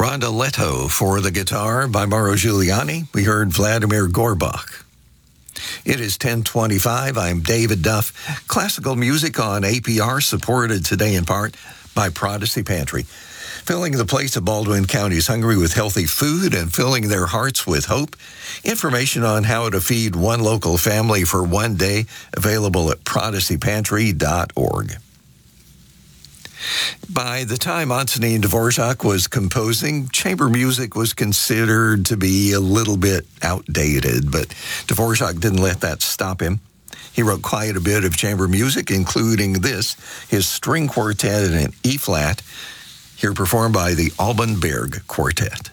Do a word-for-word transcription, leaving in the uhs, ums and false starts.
Rondoletto for the guitar by Mauro Giuliani. We heard Vladimir Gorbach. It is ten twenty-five. I'm David Duff. Classical music on A P R, supported today in part by Prodigy Pantry, filling the plates of Baldwin County's hungry with healthy food and filling their hearts with hope. Information on how to feed one local family for one day available at prodigy pantry dot org. By the time Antonin Dvorak was composing, chamber music was considered to be a little bit outdated, but Dvorak didn't let that stop him. He wrote quite a bit of chamber music, including this, his string quartet in E-flat, here performed by the Alban Berg Quartet.